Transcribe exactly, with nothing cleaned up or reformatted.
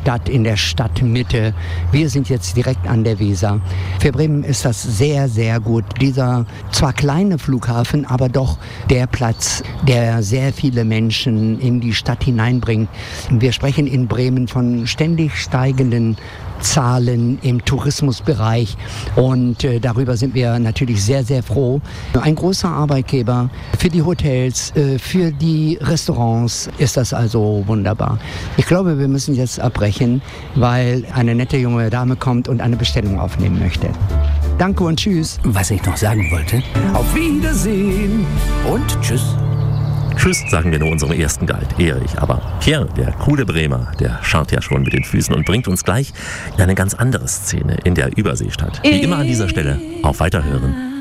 Stadt, in der Stadtmitte. Wir sind jetzt direkt an der Weser. Für Bremen ist das sehr, sehr gut. Dieser zwar kleine Flughafen, aber doch der Platz, der sehr viele Menschen in die Stadt hineinbringt. Wir sprechen in Bremen von ständig steigenden Zahlen im Tourismusbereich und äh, darüber sind wir natürlich sehr, sehr froh. Ein großer Arbeitgeber für die Hotels, äh, für die Restaurants ist das also wunderbar. Ich glaube, wir müssen jetzt abbrechen, weil eine nette junge Dame kommt und eine Bestellung aufnehmen möchte. Danke und tschüss. Was ich noch sagen wollte, auf Wiedersehen und tschüss. Tschüss, sagen wir nur unserem ersten Guide, Erich. Aber Pierre, der coole Bremer, der scharrt ja schon mit den Füßen und bringt uns gleich in eine ganz andere Szene in der Überseestadt. Wie immer an dieser Stelle, auf Weiterhören.